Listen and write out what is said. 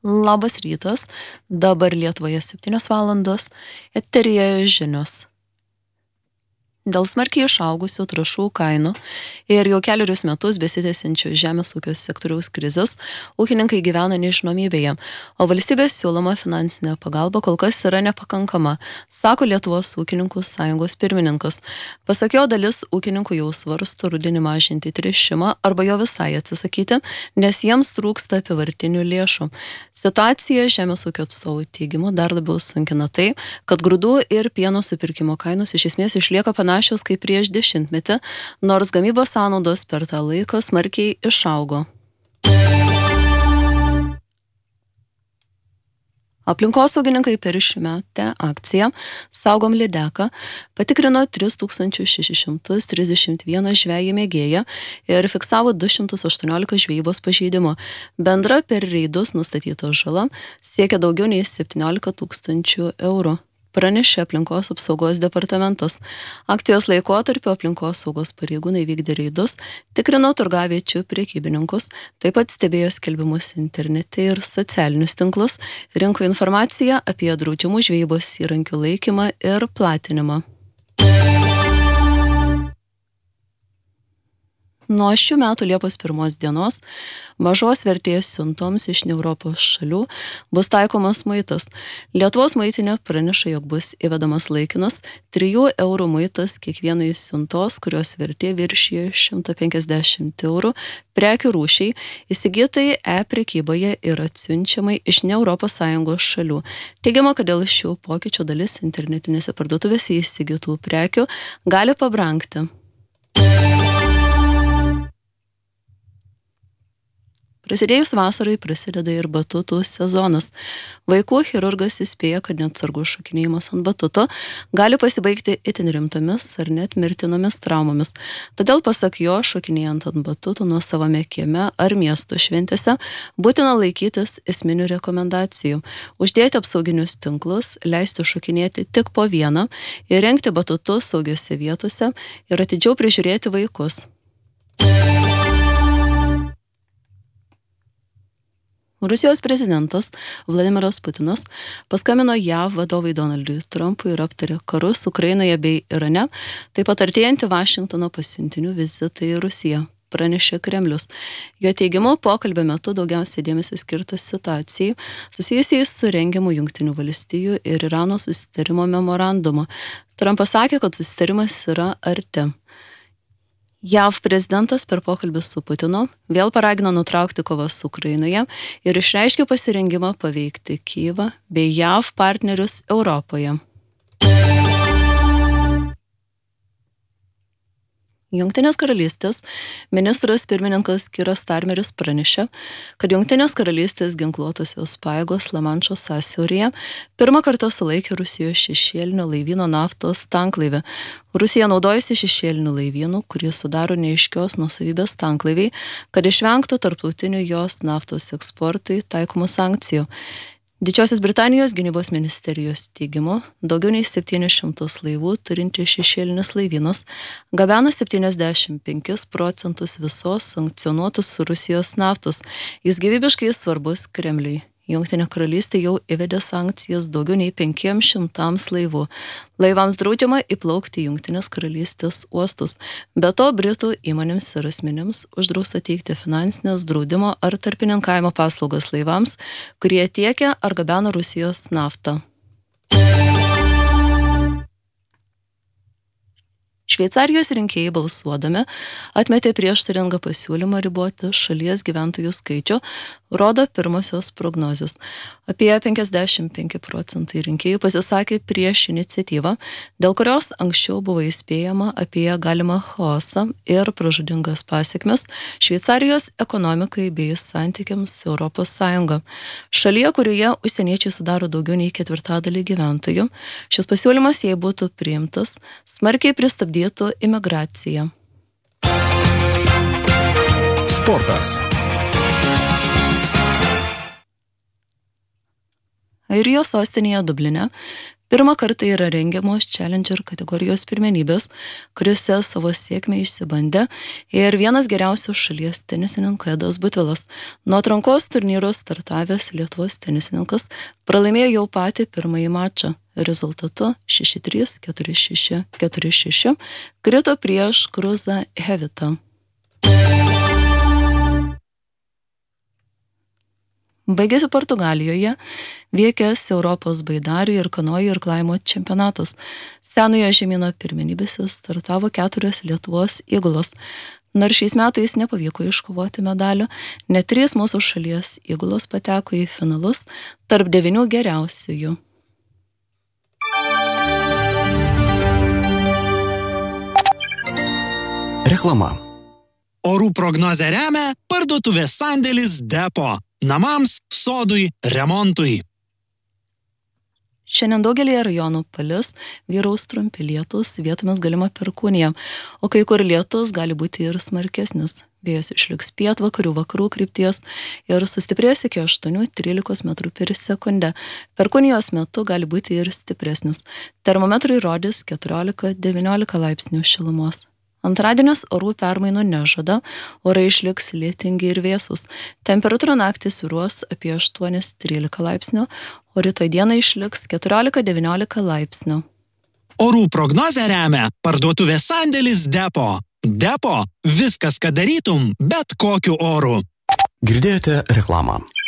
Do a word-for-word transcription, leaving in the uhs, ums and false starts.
Labas rytas, dabar Lietuvoje septynios valandos, eteryje žinios. Dėl smarkiai išaugusių trąšų kainų ir jau keliarius metus besitęsiančių žemės ūkio sektoriaus krizės, ūkininkai gyvena nežinomybėje, o valstybės siūloma finansinė pagalba kol kas yra nepakankama, sako Lietuvos ūkininkų sąjungos pirmininkas. Pasak jo, dalis ūkininkų jau svarsto rudenį mažinti tręšimą arba jo visai atsisakyti, nes jiems trūksta apyvartinių lėšų. Situacija žemės ūkio atstovų teigimu dar labiau sunkina tai, kad grūdų ir pieno supirkimo kainos iš esmės išlieka panašios kaip prieš dešimtmetį, nors gamybos sąnaudos per tą laiką smarkiai išaugo. Aplinkosaugininkai per šiųmetę akciją Saugom lydeką patikrino tris tūkstančius šešis šimtus trisdešimt vieną žvejį mėgėją ir fiksavo du šimtus aštuoniolika žvejybos pažeidimų. Bendra per reidus nustatyta žala siekia daugiau nei septyniolika tūkstančių eurų. Pranešė aplinkos apsaugos departamentas. Akcijos laikotarpio aplinkos saugos pareigūnai vykdė reidus, tikrino turgaviečių prekybininkus, taip pat stebėjo skelbimus internete ir socialinius tinklus, rinko informaciją apie draudžiamų žvejybos įrankių laikymą ir platinimą. Nuo šių metų Liepos pirmos dienos mažos vertės siuntoms iš ne Europos šalių bus taikomas muitas. Lietuvos muitinė praneša, jog bus įvedamas laikinas trijų eurų muitas kiekvienai siuntos, kurios vertė viršija šimtą penkiasdešimt eurų prekių rūšiai, įsigytai e-prekyboje ir atsiunčiamai iš ne Europos Sąjungos šalių. Teigiama, kad dėl šių pokyčių dalis internetinėse parduotuvėse įsigytų prekių gali pabrangti. Prasidėjus vasarai prasideda ir batutų sezonas. Vaikų chirurgas įspėja, kad neatsargus šokinėjimas ant batuto gali pasibaigti itin rimtomis ar net mirtinomis traumomis. Todėl, pasak jo, šokinėjant ant batutų nuo savame kieme ar miesto šventėse būtina laikytis esminių rekomendacijų. Uždėti apsauginius tinklus, leisti šokinėti tik po vieną, įrengti batutus saugiose vietose ir atidžiau prižiūrėti vaikus. Rusijos prezidentas Vladimiras Putinas paskambino J A V vadovui Donaldui Trumpui ir aptarė karus Ukrainoje bei Irane, taip pat artėjantį Vašingtono pasiuntinių vizitą į Rusiją, pranešė Kremlius. Jo teigimu, pokalbio metu daugiausiai dėmesio skirtas situacijai susijusiai su rengiamu Jungtinių valstijų ir Irano susitarimo memorandumu. Trumpas sakė, kad susitarimas yra arti. J A V prezidentas per pokalbį su Putinu vėl paragino nutraukti kovas Ukrainoje ir išreiškė pasirengimą paveikti Kyjivą bei J A V partnerius Europoje. Jungtinės karalystės ministras pirmininkas Kiras Starmeris pranešė, kad Jungtinės karalystės ginkluotosios pajėgos Lamanšo sąsiauryje pirmą kartą sulaikė Rusijos šešėlinio laivyno naftos tanklaivį. Rusija naudojasi šešėliniu laivynu, kurį sudaro neaiškios nuosavybės tanklaiviai, kad išvengtų tarptautinių jos naftos eksportui taikomų sankcijų. Didžiosios Britanijos gynybos ministerijos teigimu, daugiau nei septynis šimtus laivų turinti šešėlinis laivynas gabena septyniasdešimt penkis procentus visos sankcionuotos Rusijos naftos. Jis gyvybiškai svarbus Kremliui. Jungtinė karalystė jau įvedė sankcijas daugiau nei penkiems šimtams laivų. Laivams draudžiama įplaukti Jungtinės karalystės uostus. Be to, Britų įmonėms ir asmenims uždrausta teikti finansinės draudimo ar tarpininkavimo paslaugas laivams, kurie tiekia ar gabena Rusijos naftą. Šveicarijos rinkėjai balsuodami atmetė prieštaringą pasiūlymą riboti šalies gyventojų skaičių, rodo pirmosios prognozės. Apie penkiasdešimt penki procentai rinkėjų pasisakė prieš iniciatyvą, dėl kurios anksčiau buvo įspėjama apie galimą chaosą ir pražūdingas pasekmes Šveicarijos ekonomikai bei santykiams su Europos Sąjunga. Šalyje, kurioje užsieniečiai sudaro daugiau nei ketvirtadalį gyventojų, šis pasiūlymas, jei būtų priimtas, smarkiai pristabdytų imigraciją. Sportas. Airijos sostinėje Dubline pirmą kartą yra rengiamos Challenger kategorijos pirmenybės, kuriuose savo sėkmę išsibandė ir vienas geriausių šalies tenisininkų Edas Butvilas. Nuo atrankos turnyro startavęs Lietuvos tenisininkas pralaimėjo jau patį pirmąjį mačą. Rezultatu šeši trys, keturi šeši, keturi šeši krito prieš Cruzą Hevitą. Baigėsi Portugalijoje vykęs Europos baidarių ir kanojų irklavimo čempionatas. Senojo žemyno pirmenybėse startavo keturios Lietuvos įgulos. Nors šiais metais nepavyko iškovoti medalių, net trys mūsų šalies įgulos pateko į finalus tarp devynių geriausiųjų. Reklama. Orų prognozę remia parduotuvės sandėlis Depo. Namams, sodui, remontui. Šiandien daugelį rajonų palis, vyraus trumpi lietūs, vietomis galima perkūnija, o kai kur lietus gali būti ir smarkesnis. Vėjas išliks pietvakarių vakarų krypties ir sustiprės iki aštuonių trylika metrų per sekundę. Perkūnijos metu gali būti ir stipresnis. Termometrai rodys keturiolika devyniolika laipsnių šilumos. Antradienis orų permainų nežada, orai išliks lietingi ir vėsus. Temperatūra naktį svyruos apie aštuoni trylika laipsnių, o rytoj dieną išliks keturiolika devyniolika laipsnių. Orų prognozę remia parduotuvės sandėlis Depo. Depo – viskas, ką darytum, bet kokiu oru. Girdėjote reklamą.